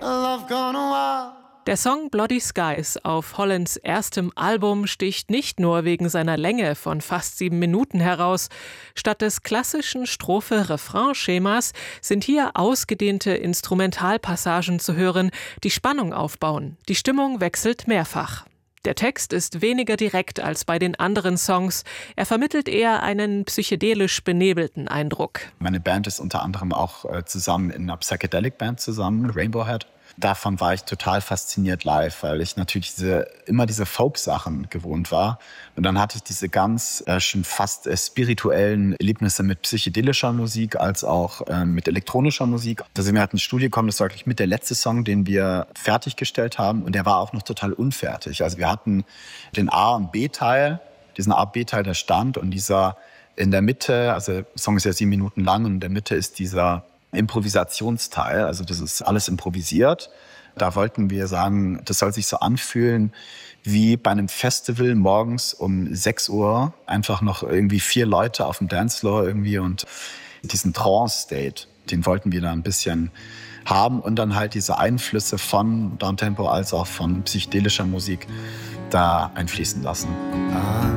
love gone wild. Der Song Bloody Skies auf Hollands erstem Album sticht nicht nur wegen seiner Länge von fast 7 Minuten heraus. Statt des klassischen Strophe-Refrain-Schemas sind hier ausgedehnte Instrumentalpassagen zu hören, die Spannung aufbauen. Die Stimmung wechselt mehrfach. Der Text ist weniger direkt als bei den anderen Songs. Er vermittelt eher einen psychedelisch benebelten Eindruck. Meine Band ist unter anderem auch zusammen in einer Psychedelic-Band zusammen, Rainbow Head. Davon war ich total fasziniert live, weil ich natürlich immer diese Folk-Sachen gewohnt war. Und dann hatte ich diese ganz schon fast spirituellen Erlebnisse mit psychedelischer Musik als auch mit elektronischer Musik. Also wir hatten ins Studio gekommen, das war wirklich mit der letzte Song, den wir fertiggestellt haben. Und der war auch noch total unfertig. Also wir hatten den A- und B-Teil, diesen A- und B-Teil, der stand. Und dieser in der Mitte, also der Song ist ja 7 Minuten lang und in der Mitte ist dieser Improvisationsteil, also das ist alles improvisiert. Da wollten wir sagen, das soll sich so anfühlen wie bei einem Festival morgens um 6 Uhr. Einfach noch irgendwie 4 Leute auf dem Dancefloor irgendwie und diesen Trance-State, den wollten wir da ein bisschen haben und dann halt diese Einflüsse von Downtempo als auch von psychedelischer Musik da einfließen lassen.